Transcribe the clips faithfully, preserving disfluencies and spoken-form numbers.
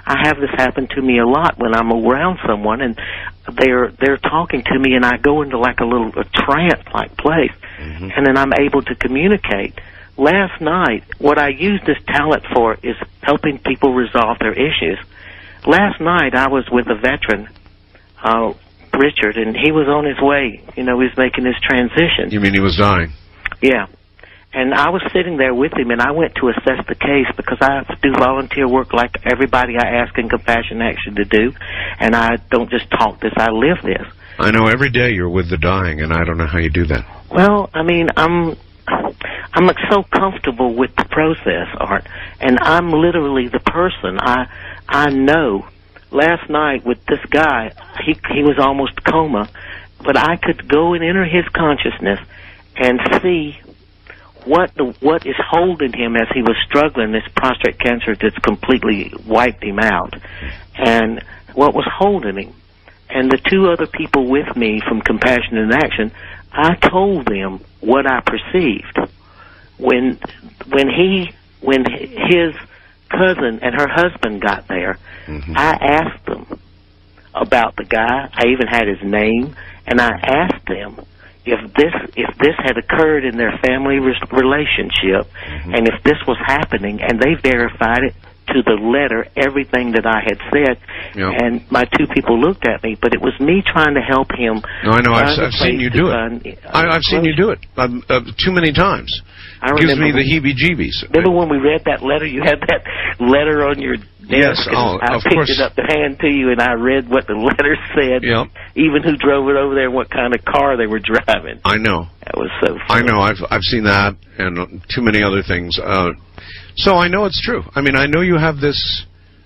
I have this happen to me a lot when I'm around someone and they're they're talking to me, and I go into like a little a trance-like place, mm-hmm. and then I'm able to communicate. Last night, what I used this talent for is helping people resolve their issues. Last night, I was with a veteran, uh, Richard, and he was on his way. You know, he was making his transition. You mean he was dying? Yeah. And I was sitting there with him, and I went to assess the case because I do volunteer work like everybody I ask in Compassion Action to do, and I don't just talk this, I live this. I know every day you're with the dying, and I don't know how you do that. Well, I mean, I'm I'm like so comfortable with the process, Art, and I'm literally the person. I I know. Last night with this guy, he he was almost coma, but I could go and enter his consciousness and see what the what is holding him as he was struggling, this prostate cancer that's completely wiped him out, and what was holding him. And the two other people with me from Compassion in Action, I told them what I perceived. When when he when his cousin and her husband got there, mm-hmm. I asked them about the guy. I even had his name, and I asked them if this if this had occurred in their family re relationship, mm-hmm. and if this was happening, and they verified it to the letter, everything that I had said. Yep. And my two people looked at me, but it was me trying to help him. No, I know. I've, I've seen you do it. I, I've seen you do it um, uh, too many times. I It gives me the heebie-jeebies. Remember when we read that letter? You had that letter on your desk. Yes, oh, I of picked course. it up to hand to you, and I read what the letter said. Yep. Even who drove it over there and what kind of car they were driving. I know. That was so funny. I know. I've I've seen that and too many other things. Uh, so I know it's true. I mean, I know you have this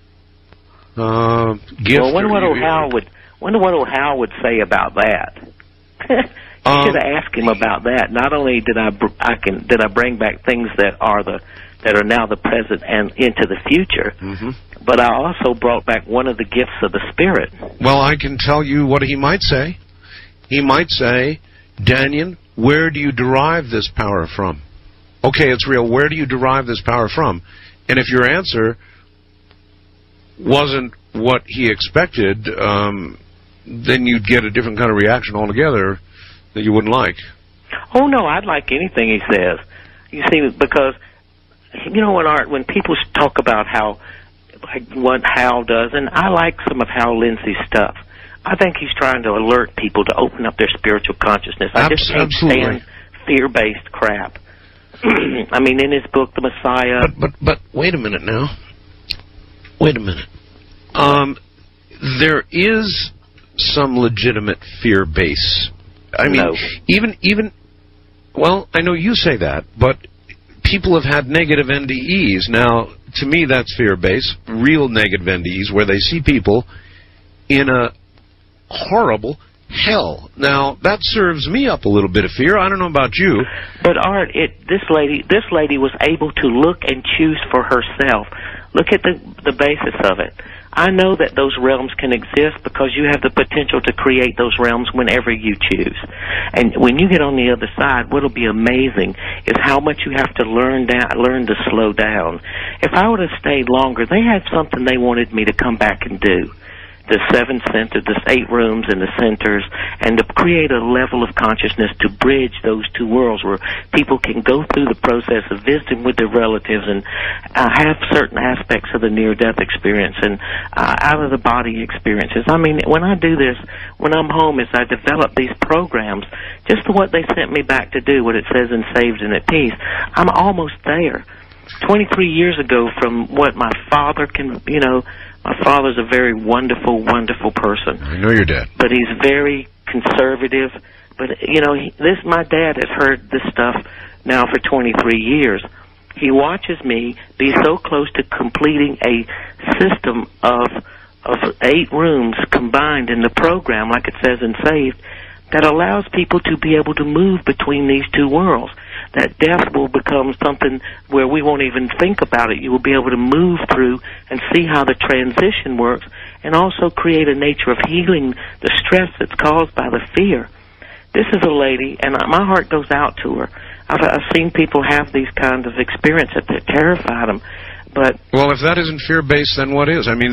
uh, gift. Well, wonder what you, old Hal would wonder what old Hal would say about that. You um, should have asked him about that. Not only did I br I can did I bring back things that are the that are now the present and into the future, mm-hmm. but I also brought back one of the gifts of the Spirit. Well, I can tell you what he might say. He might say, Daniel, where do you derive this power from? Okay, it's real. Where do you derive this power from? And if your answer wasn't what he expected, um, then you'd get a different kind of reaction altogether that you wouldn't like. Oh, no, I'd like anything he says. You see, because, you know what, Art, when people talk about how, like, what Hal does, and I like some of Hal Lindsey's stuff, I think he's trying to alert people to open up their spiritual consciousness. I just can't stand fear-based crap. I mean, in his book, The Messiah... But, but, but, wait a minute now. Wait a minute. Um, there is some legitimate fear base. I mean, no. even, even, well, I know you say that, but people have had negative N D Es. Now, to me, that's fear-based, real negative N D Es, where they see people in a horrible hell. Now, that serves me up a little bit of fear. I don't know about you. But, Art, it, this lady this lady was able to look and choose for herself. Look at the, the basis of it. I know that those realms can exist because you have the potential to create those realms whenever you choose. And when you get on the other side, what will be amazing is how much you have to learn down, learn to slow down. If I would have stayed longer, they had something they wanted me to come back and do. The seven centers, the eight rooms and the centers, and to create a level of consciousness to bridge those two worlds where people can go through the process of visiting with their relatives and uh, have certain aspects of the near-death experience and uh, out-of-the-body experiences. I mean, when I do this, when I'm home, is I develop these programs, just what they sent me back to do, what it says in Saved and at Peace, I'm almost there. twenty-three years ago from what my father can, you know, my father's a very wonderful, wonderful person. I know your dad. But he's very conservative. But, you know, he, this my dad has heard this stuff now for twenty-three years. He watches me be so close to completing a system of, of eight rooms combined in the program, like it says in Saved, that allows people to be able to move between these two worlds. That death will become something where we won't even think about it. You will be able to move through and see how the transition works and also create a nature of healing the stress that's caused by the fear. This is a lady, and my heart goes out to her. I've, I've seen people have these kinds of experiences that terrified them. But well, if that isn't fear-based, then what is? I mean,